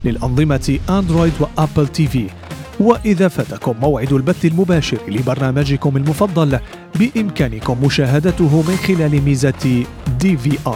للأنظمة أندرويد وأبل تي في. وإذا فاتكم موعد البث المباشر لبرنامجكم المفضل، بإمكانكم مشاهدته من خلال ميزة DVR.